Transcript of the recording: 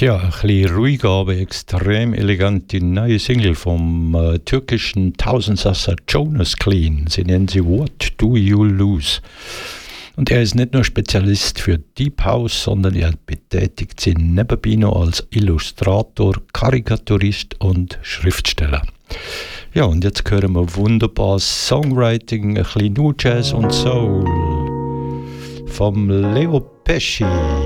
Tja, ein bisschen ruhiger, aber extrem elegant. Die neue Single vom türkischen Tausendsasser Jonas Clean. Sie nennen sie What Do You Lose? Und er ist nicht nur Spezialist für Deep House, sondern er betätigt sich nebenbei noch als Illustrator, Karikaturist und Schriftsteller. Ja, und jetzt hören wir wunderbar Songwriting, ein bisschen New Jazz und Soul vom Leo Pesci.